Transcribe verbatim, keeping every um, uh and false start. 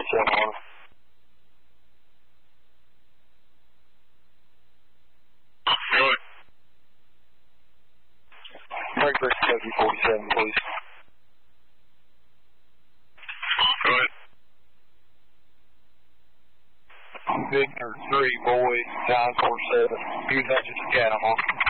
forty-seven. Go ahead. Break for Kentucky forty-seven, please. Go ahead. Victor three, boy, nine four seven. You touch it, Catamount.